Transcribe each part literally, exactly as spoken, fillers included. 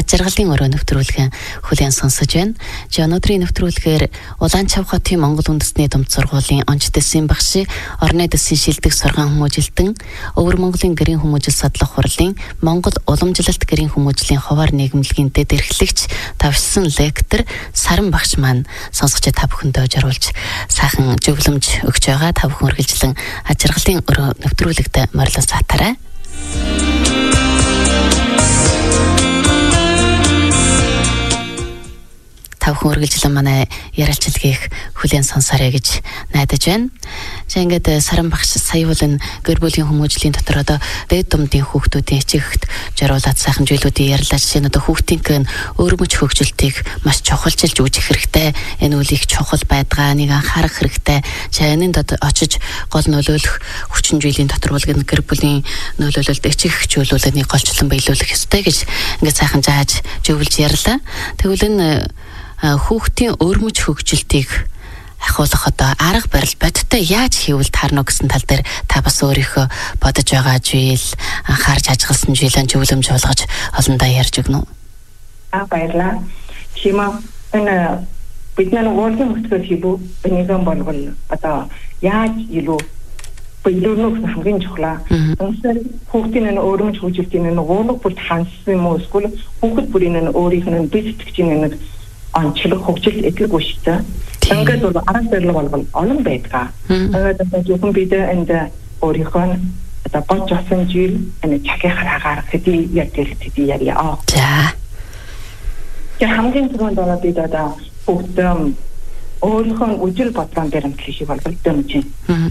Ажиргалын өрөө нэвтрүүлгэн хүлээн сонсож байна. За өнөөдрийн нэвтрүүлгээр Улаанчав хотын Монгол үндэсний томц сургуулийн онц дэсийн багш, орны дэсийн шилдэг сургаан хүмүүжилтэн, Өвөр Монголын гэрийн хүмүүжил судлах хурлын Монгол уламжлалт гэрийн хүмүүжлийн хуваар нийгэмлэгийн дэд эрхлэгч тавшсан лектор Саран багш маань сонсогчид та бүхэндээ зориулж сайхан зөвлөмж өгч байгаа. Та бүхэн үргэлжлэн Ажиргалын өрөө нэвтрүүлэгт морилон сатаарай. Та бүхэн үргэлжлэн манай ярилцлагыг хүлээн сонсоорой гэж найдаж байна. За ингээд Саран багш сая бол энэ гэр бүлийн хүмүүжлийн дотор одоо дээд думдын хүүхдүүдийн хичээгт зориулаад сайхан зүйлүүдийн ярьлаа. Жишээ нь одоо хүүхдийн өөрөмж хөгжилтийг маш чухалчилж үүсгэх хэрэгтэй. Энэ үл их чухал байдгаа нэг анхаарах хэрэгтэй. За энэнд одоо очиж гол нөлөөлөх хүчин зүйлийн дотор бол гэр бүлийн нөлөөлөлд эцэг эхчүүлүүлээ нэг голчлон биелүүлэх ёстой гэж ингээд сайхан зааж зөвлөж ярьлаа. Тэгвэл энэ хүүхдийн өрмөж хөгжилтийг ахиулах одоо арга барил бодтой яаж хийвэл таарна гэсэн тал дээр та бас өөрийнхөө бодож байгаа зүйл, анхаарч ажигласан зүйлэн зөвлөмж болгож олондоо ярьж өгнө үү? Аа баярлалаа. Чима энэ бидний өөрийн хөтөлбөр хийбүү нэгэн болгол одоо яаж илүү биелүүлнэ гэсэн хамгийн чухлаа. Өнөөдөр хүүхдийн энэ өрмөж хөгжилтийн энэ гурлаг бүр хансан юм уу эсвэл хүүхэд бүрийн энэ өөрийнх нь бие сэтгэгчийн энэ онцлог хөгжил эдлэг үштэй. Ингээд бол арга барил болгол олон байдаг. Тэгээд одоо зөвхөн бид энд өөрийнхөө одоо бодж авсан зүйл энэ чагийн хараагаар хэдий ядэл хэдий яриа. За. Яг хамгийн түрүүнд бол бид одоо бүгд өөрийнхөө үжил бодлон баримтлах шиг болгол дэмжин.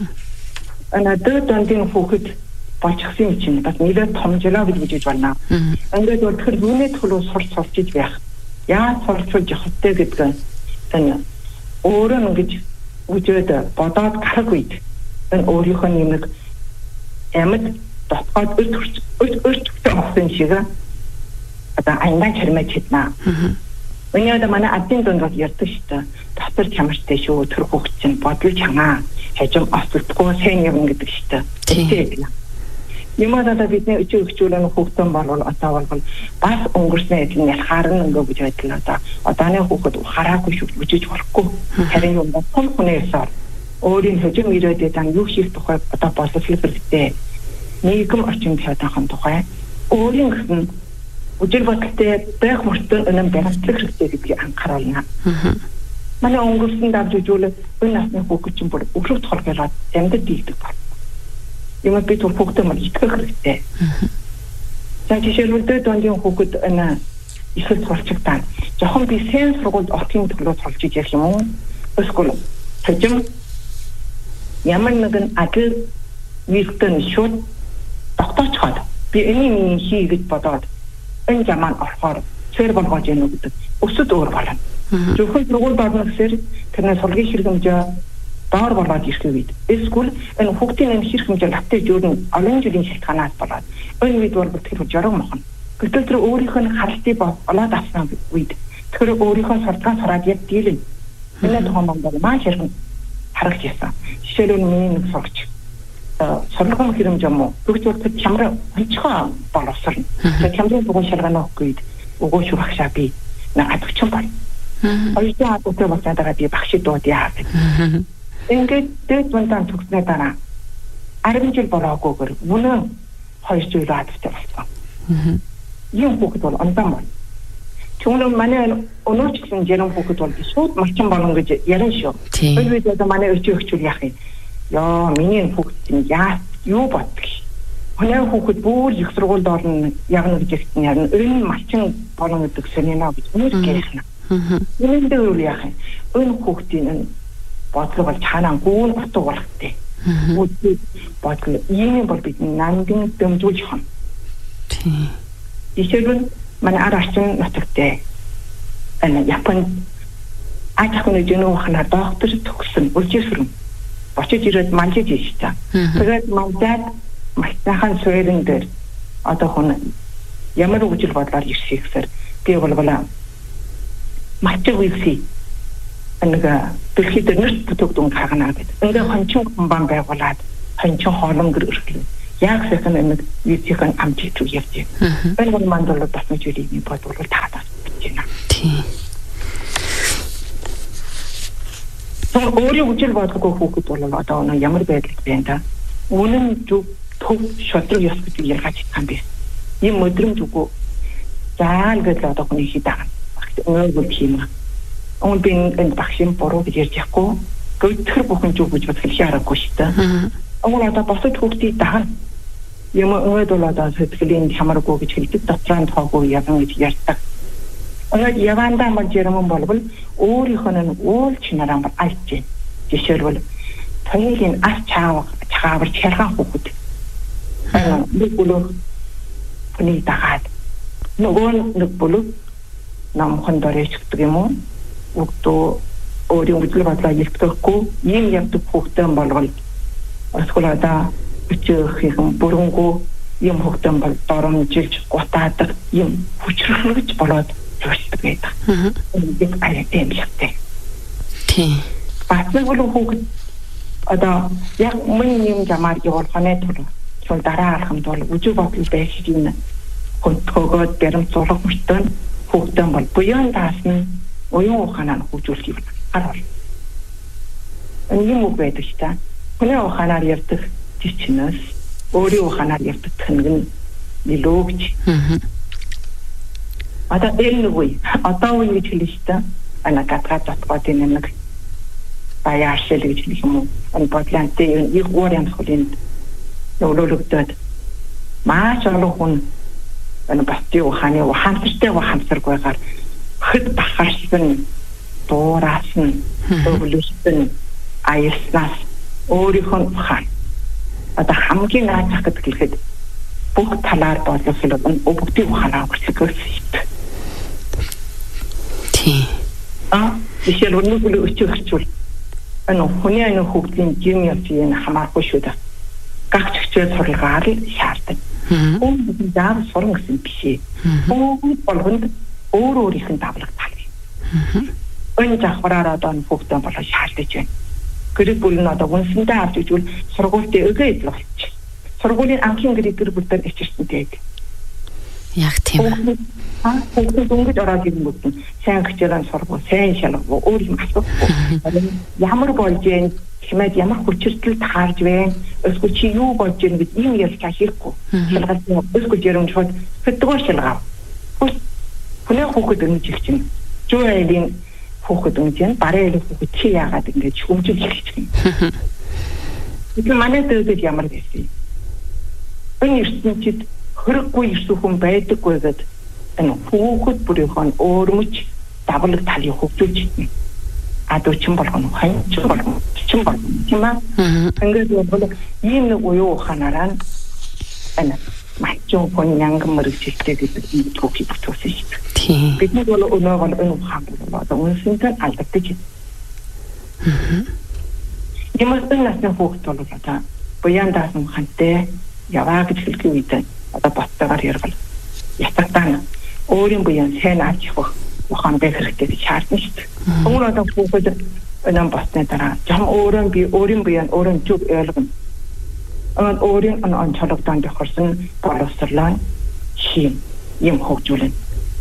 Ana дээд дондын хүүхэд болчихсон юм чинь бас нэлээд томжлоо гэж үзэж байна. Ингээд бол тэр юуны төлөө сурч сурчиж байх. Яа сурчулж явахтай гэдэг энэ өөрөө ингэж үжээд бодоод гарах үед энэ өөрийнхөө нэмэг амьд дотоод өрт өрт өгсөн шиг одоо аян чармаж хитнаа. Өнөө одоо манай адын донд ярьдаг шүү дээ. Дотор чамартай шүү тэр хүүхд чинь бодлоо чанаа хажим осдгүй сайн юм гэдэг шүү дээ. Тийм. Юмадаа бидний өчиг өгчүүлэн хүүхдэн болвол одоо бол бас өнгөрсөн эдгээр ялхаар нь өнгө гэж байдлаа одоо одооны хүүхэд хараагүй шүү үжиж болохгүй харин юм бол хүнээсээр өөрийн хөжим ирээдүйд ан юу хийх тухай одоо боловсрол хэрэгтэй нийгэм орчин чадахын тухай өөрийн гэсэн үжил бодолтой байх мөртөө өнөм баримтлах хэрэгтэй гэдгийг анхааруулна. Манай өнгөрсөн давж үзүүлэх энэ насны хүүхэд чинь бүр өрөв толгойлоод амьд дийлдэг байна. Юм би түр хүүхдээ мөн итгэх хэрэгтэй. За жишээлбэл дээд дондын хүүхэд энэ ихэл сурчигдаа. Жохон би сайн сургуульд орохын төлөө сурчиж явах юм уу? Эсвэл хэжим ямар нэгэн адил нийтэн шууд тогтоочход би энийг минь хий гэж бодоод энэ замаар орохоор цэр болгож яах вэ гэдэг. Өсөд өөр болно. Зөвхөн сургууль болно гэхээр тэрний сургуулийн хэрэгэмжээ доор болоод ирэх үед эсвэл энэ хүүхдийн энэ хэрэг хэмжээ лавтай жөрн олон жилийн шалтгаанаас болоод энэ үед бол тэр жорог мохно. Гэтэл тэр өөрийнх нь харалтыг болоод авсан үед тэр өөрийнхөө сурталчилгаан сураад яг дийлэн. Энэ тухайн бондоо маш хэрэг харагч яасан. Жишээлбэл миний нэг сурагч сургуулийн хэрэгэмж юм уу? Бүгд зөвхөн чамраа онцгой боловсрно. Тэр чамрын бүгэн шалгааны өгөх үед өгөөч багшаа би наадагч байна. Хоёрдоо хатуутай болцаагаа би багшид дууд яа гэдэг. Ингээд дээд дундаа төгснөө дараа арван жил болоогүйгээр үнэн хоёр жил хатуутай болсон. Ийм хүүхэд бол ондоо мөн. Чүнэн манай өнөөч гэсэн жирэн хүүхэд бол шууд малчин болно гэж ярина шүү. Энэ үед одоо манай өчиг өгчүүл яах юм? Яа, миний хүүхэд яа юу бодчих. Манай хүүхэд бүр их сургуульд орно явна гэж хэлсэн ярина. Энэ малчин болно гэдэг сэнэнаа гэж үнэхээр гэрхнэ. Энэ дээр юу яах юм? Энэ хүүхдийн бодлого бол чанаа гүн утга болохтэй. Үгүй бодлого ийм бол бид нандин дэмжүүлж хам. Тийм. Жишээлбэл манай арчин нутагтай энэ Японд ажихны жинөө ханаа доктор төгсөн үлжээсрэн очиж ирээд манжиж ийштэй. Тэгээд мандад махтахан суурин дээр одоо хүн ямар үжил бодлоор ирсэх гэсэр би болголаа мачиг үйсий нэг дэлхийд нэрт бүтэгдэн хагнаа гэдэг. Ингээ хончин хумбан байгуулад хончин хоолонгөр өрхлөө. яг сайхан нэг визийн амжилт руу явж байна. Энэ бол мандал бас нэг зүйлийг бодвол таадаж байна. Тийм. So өөрийн үжил бодгоо хүүхэд бол одоо нэг ямар байдалд байна да. Үнэн зүг төв шодрог ёс гэдэг ялгаач чадсан биш. Ийм өдрөмж үгүй заал гэдэг одоо хүний хидаа. Өнгөө тийм. Он бин энэ багшийн буруу гэж ярьж яахгүй. Гөлтөр бүхэн зүг гэж бодох хэлхий аргагүй шүү дээ. Он одоо босод хүүхдийг даана. Юм өөд бол одоо сэтгэлийн хамааргүй гэж хэлдэг дотроо тоогүй ядан гэж ярьдаг. Өнөөдөр явандаа мөн жирэмэн болбол өөрийнхөө нь уулч нараа айч. Жишээлбэл хоёрын ас чаав чаавар чаргаан хүүхэд. Аа нэг бүлэг хүний дагаад нөгөө нэг бүлэг намхан дөрэж гэдэг юм уу? Өгдөө өөрийн үйл бодлоо илтгэхгүй ийм явдаг хүүхдэн болвол осголоодаа өчөөхийнхэн бүрэнгүй юм хүүхдэн бол доромжилж гутаадаг юм хүчрхлэж болоод зүрхдэг байдаг. Энийг аяатай хэлдэг. Тийм. Батлаг бол хүүхэд одоо яг мөн юм жамаар явуулханаа тул чул дараа алхамд бол үжиг бодол байх юм контрогод баримтуулах мөртөө хүүхдэн бол буян даасны оюун ухаанаа хөгжүүлэх юм арга. Энэ юм уу байдаг ч та. Хүний ухаанаар ярьдаг жичнээс өөрийн ухаанаар ярьдаг тэнэг нэлөө гэж. Одоо энэ үгүй одоо үгүй гэж хэлж та. Ана гатгат татгатын нэг баяашэл гэж хэлэх юм уу. Энэ бодлонтэй их уурын хөлийн нөлөөлөгдөд маш олон хүн энэ батны ухааны ухаантай ухаансаргүйгээр хэд бахарсан дуурайсан өвлөсөн аяснаас өөрийнхөө ухаан одоо хамгийн наацах гэдэг хэлэхэд бүх талаар бодлогол нь бүгдийн ухаанаа хүртэх. Тийм. А жишээлбэл нэг үл өчөөрчүүл энэ хүний энэ хөгжлийн юм юм хамааргүй шүү дээ. Гагч хичээл сурлагаар шаарддаг. Хүн заавал сурна гэсэн биш ээ. Хүн болгонд өөр өөрийнх нь давлаг тал. Энэ завхраар одоо хүүхдэн болоо шаардаж байна. Гэр бүл нь одоо үнсэндээ авч ижүүл сургуультай өгөө идэл болчих. Сургуулийн анхны гэр гэр бүлээр ичэрсэнтэй. Яг тийм. Аа, хүүхдүүд өнгөж ороод ирнэ гэдэг. Сайн хичээлэн сургууль, сайн шалгуу, өөр юм асуухгүй. Ямар болж байна? Хэмээд ямар хүчиртэл таарж байна? Эсвэл чи юу болж байна гэж ийм ярьж хийхгүй. Шалгалт эсвэл жирэмжүүд хэдгээр шалгаа. Хүний хүүхэд өгч их чинь. Жуулийн хүүхэд өгч юм. Бараа хүүхэд чи яагаад ингэж хүмжил хийж байна. Энэ манай дэвдэд ямар гэсэн. Энэ ертөнцид хөрөггүй ирсэн хүн байдаггүй гэдэг энэ хүүхэд бүрийнхөө өөрмөж давлаг талыг хөгжүүлж байна. Адуучин болгоно, ханчин болгоно, чин болгоно. Тийм аа. Ингээд бол ийм нэг уян ухаанаараа энэ мачун хүн янган мөрөгчлөлтэй гэдэг ийм төвхий бүтээсэн шүү дээ. Тийм. Бидний бол өнөө бол энэ ухаан бол одоо үнсэнтэй алдагдаж байна. Ямар ч насны хүүхэд бол одоо буян даасан хантай яваа гэж хэлэх үед одоо баттайгаар яргал ятагтаа өөрийн буян сайн авч явах ухаан байх хэрэгтэй гэж шаардна шүү дээ. Өмнө одоо хүүхэд энэ баттны дараа жам өөрийн би өөрийн буян өөрийн зүг ойлгоно. Ан өөрийн ан чалгатан дохорсон боловсрлаа шим юм хөгжүүлнэ.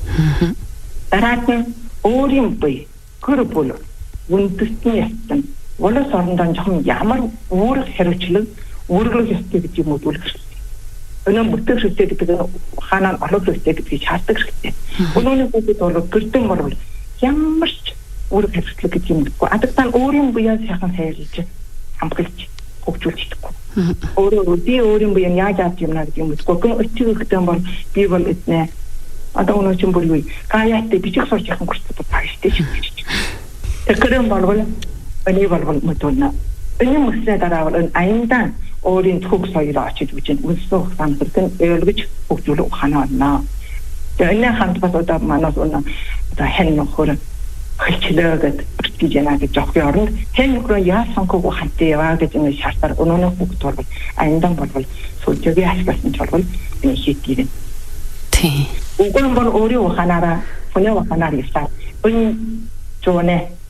Дараад нь өөрийн бие гэр бүл үндэстний ястан волос орондоо жоохон ямар үүрэг хариуцлага үүрэг ёстой гэж юм үзүүлэх хэрэгтэй. Өнөө бүтээх хэрэгтэй гэдэг нь хаанаа олох хэрэгтэй гэдгийг шаарддаг хэрэгтэй. Өнөөний хүүхэд бол гэрдэн бол ямар ч үүрэг хариуцлага гэж юм гэдэггүй. Адагтаа өөрийн буян сайхан хайрлаж хамгаалж хөгжүүлж чадахгүй. Өөрөө би өөрийн буян яаж авч юмнаа гэдэг юм гэдэггүй. Гэн өчигдөн бол би бол эднэ одоо өнөө чинь бүр юу гаяатай бичих сурч яхан хүртэл баг штэ. Тэгэхээр бол энэ бол мэдүүнэ. Энэ мэсээ дараа бол аяндан өөрийн төгс хоёроо очиж үжин үнсэн ухаан хэрхэн ойлгож хөгжүүлэх ухаанаа байна. Тэгээ энэ хамт бас одоо манаас өнөө одоо хэн нөхөр хэлчлээгээд гэж яна гэж жоохын оронд хэн нөхөр яасан хөө хантай яваа гэж энэ шаардаар өнөөний хөгт бол аяндан болвол сүлжээгээ ашигласан ч болвол энэ хийдгийрэн. Тийм. Уган бол өөрийн ухаанаараа хүний ухаанаар явсаар энэ зүүнээ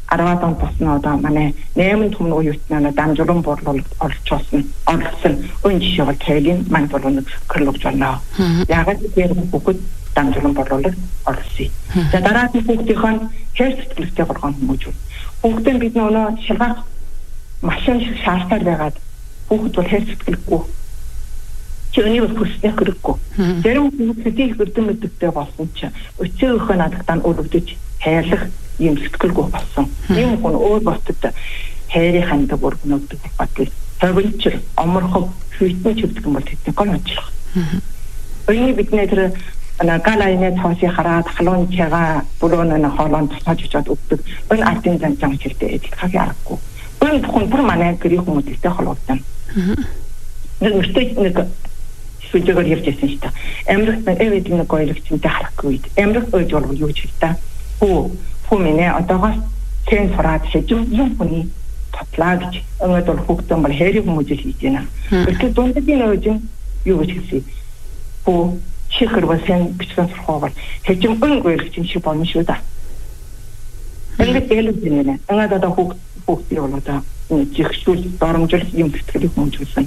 арваад он босноо одоо манай найман түмэн уюутнаа дамжуулан борлол олцсон олсон өн жишээ бол тайлын мань болоног хөрлөж байна. Ягаад гэвэл бүгд дамжуулан борлол олсон. За дараагийн хүүхдийн хэр сэтгэлтэй болгоом хүмүүжүүл. Хүүхдэн бид нөгөө шалгах машин шиг шаардтал байгаад хүүхд бол хэр сэтгэлгүй. Чи өний бол хүснэх хэрэггүй. Зарим хүүхдийн хүрдэн мэддэгтэй болсон чи өчөөхөө надад өрөвдөж хайрлах юм сэтгэлгүй болсон. Ийм хүн өөр босдод хайрын хандаг өргөнөдөг батал. Төвлөж оморхог хүйтэн чивдэг юм бол тэдний гол онцлог. Өний бидний тэр галайны цаашаа хараад халуун чагаа бүрөөнө хоолонд тусаж очоод өгдөг. Энэ ардын зам зам чиртэй эдик хагийн аргагүй. Энэ хүн бүр манай гэрийн хүмүүстэй холбоотой. Нэг мөртэй нэг сүжгээр явж байсан шүү дээ. Амрах эвэд нэг гойлогчтой харахгүй. Амрах ойж бол юу ч хэлдэг. Хөө хүминэ одоогоос тэн сураад хэжим юм хүний татлаа гэж ингээд бол хүүхдэн бол хайрын хүмүүжил хийж байна. Тэгэхээр дундгийн ойжин юу гэж хэлсэн. Хөө чихэр басан бичсэн сурхаа бол хэжим өн гойлогч шиг болно шүү дээ. Ингээд ялж байна. Ингээд одоо хүүхд хүүхдийн бол одоо чихшүүл доромжил юм сэтгэлийг хүмүүжүүлсэн.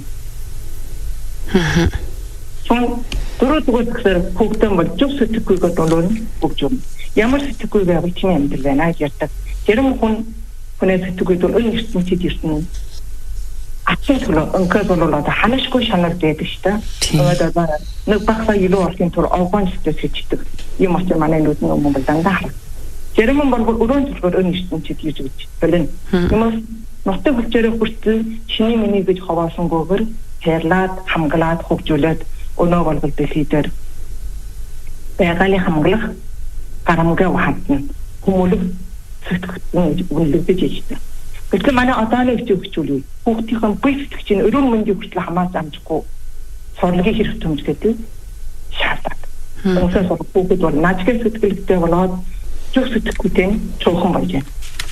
Сон дөрөвдүгээр гэхээр хүүхдэн бол зөв сэтгэхүйгээ долоон өгч юм. Ямар сэтгэхүй байвал тийм амьдрал байна гэж ярьдаг. Зарим хүн хүний сэтгэхүйд бол өн ертөнцид ирсэн. Ачаал төлөө өнкөд бол одоо ханашгүй шанал байдаг шүү дээ. Тэгээд одоо нэг багсаа илүү орхийн тур овгон сэтгэж хэвчдэг. Ийм учраас манай нүдний өмнө бол дандаа харах. Зарим хүн бол өрөөнд төлөөр өн ертөнцид ирж гэж байна. Юмс нутаг хүчээр хүртэл чиний миний гэж хаваасангүйгээр хайрлаад, хамгаалаад, хөгжүүлээд өнөө болгол дэлхийдэр байгалийн хамглах гарамгаа хатна хүмүүлэг сэтгэгдэн үнэлэгдэж ижтэй. Гэтэл манай одооны өчиг хөгжүүл үе хүүхдийн бие сэтгэгчийн өрөөн мэндийн хүртэл хамаас амжихгүй сурлагын хэрэг төмжгээд шаарддаг. Өнөөдөр хүүхэд бол наачгийн сэтгэлтэй болоод зөв сэтгэхүйтэй цуухан болж байна.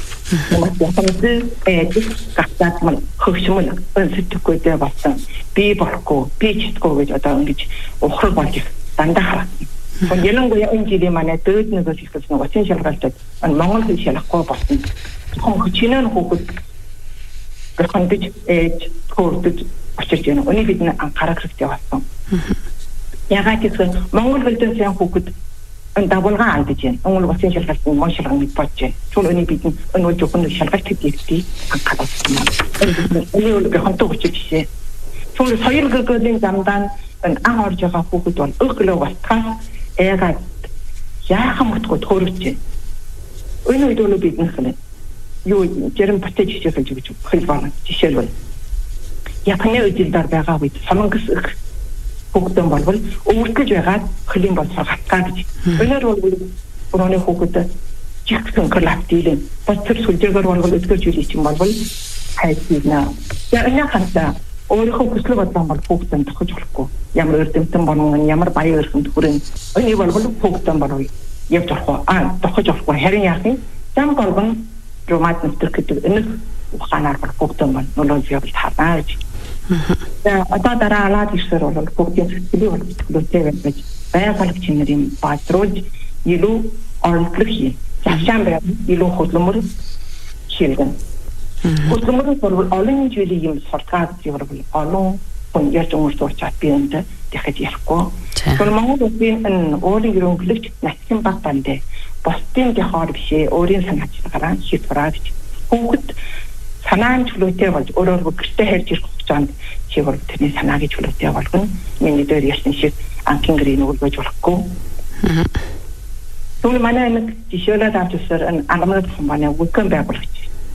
Японы эдик гацаад мань хөвшмөл сэтгэхүйтэй болсон. Би болохгүй, би читгүй гэж одоо ингэж ухраг болж дандаа харагдана. Kon ялангуяа энэ жилийн манай дээд нэгээс ихсэн уцын шалгалтад Монгол хэл шалгахгүй болсон. Хон хүчнээ хүүхэд гэрхэндэж ээж хөрдөж очиж яана. Өний бид анхаарах хэрэгтэй болсон. Ягаад гэвэл Монгол хэлтэй сайн хүүхэд энэ дагуулга алдаж байна. Монгол уцын шалгалтын мөн шалган бодож байна. Түл өний бид энэ зөвхөн шалгалт хийдгийг анхаарах хэрэгтэй. Өний үл гэрхэнтэй очиж жишээ. Түл соёл гэргэлийн замдаа ан орж байгаа хүүхэд бол өглөө балтгаас эгаад яахан мутгүй төрөвч. Өнөө үед бол бид нэхлээ. Юу жерэн батж хийж байгаа гэж хэл байна. Жишээлбэл Японы үжилдэр байгаа үед самангас хүүхдэн болвол өвөртөж байгаад хөлийн болсоор хатгаа гэж. Өнөр бол өрөөний хүүхэд чихсэн клап дийлэн. Бацэр сүлжээгээр болвол өдгөрж үлээч юм болвол хайцна. Я энэ хандаа өөрийнхөө хүсэл бодлоо бол хүүхдэн тохиж болохгүй. Ямар өрдөмтөн болон ямар баян өрхөнд хүрэн. Өний болвол хүүхдэн болов явж болохгүй. Аа тохиж болохгүй. Харин яах юм? Зам болгон ромат нэвтрэх гэдэг энэ ухаанаар хүүхдэн бол нөлөө явуулж хадаа гэж. За одоо дараалаад ирсээр бол бүгдийн сэтгэлийг бол сэтгэлтэй байж байгалийн чинэрийн бадруулж илүү орлог хий. Завшаан байв илүү хөдөлмөр шилгэн. Хөдөлмөр бол олон жилийн юм суртахад явуулбал олон хүн яаж өмөрсөж чадбиэнд дахиж ярихгүй. Тэгвэл Монгол улсын энэ өөрийн ерөнхийлөгч Насин Баттандэ бусдын дэхоор бишээ өөрийн санаачлагаараа шийдвэраад хүүхэд санаан чөлөөтэй болж өөрөөр гэртээ харж ирэх хугацаанд чи бол тэрний санаагийн чөлөөтэй болгоно. Миний дээр ярьсан шиг анхин гэрийн өгүүлж болохгүй. Тэгвэл манай нэг жишээлээд авч өсөр энэ анамнад хүмүүс үхэн байгуулагч.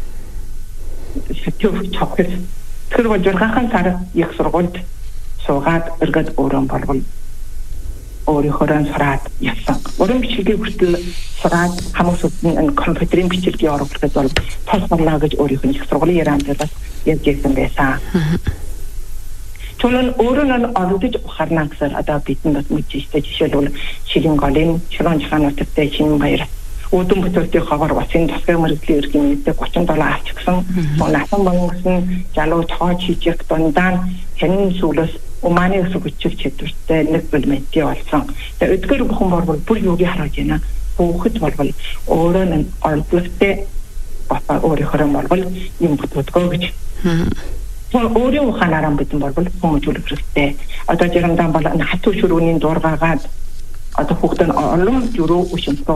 Сэтгэв чавхс тэр бол жургахан цар их сургуульд суугаад эргээд өөрөө болвол өөрийнхөө сураад явсан. Уран бичлэгийг хүртэл сураад хамаасуудын энэ компьютерийн бичлэгийг оруулах бол тос болоо гэж өөрийнхөө их сургуулийн ярианд бас явж ирсэн байсан. Чулуун өөрөө нь ордож ухаарна гэсээр одоо бидэнд мэдчихтэй жишээлбэл шилэн голын шилэн чахануудтай чинь баяр Удам бүтээлтэй хавар бацын тасгай мөрөдлийн эрхийн мэдээ гучин долоо авч гисэн. Насан бонгосон залуу тоож хийчих дундаа хянын сүлээс уманы өсөг хүчил чадвартай нэг бэлмэнтий болсон. Тэгээ өдгөр бүхэн борвол бүр юуг хараад байна. Хүүхэд болвол өөрөө нь ордлогтой бата өөрийнхөө болбол юм бүтгөө гэж. Тэгвэл өөрийн ухаанаараа бидэн болбол хүмүүжүүлэх хэрэгтэй. Одоо жирамдан бол хатуу шүрүүний дургаагаад одоо хүүхдэн олон юруу ушимсаа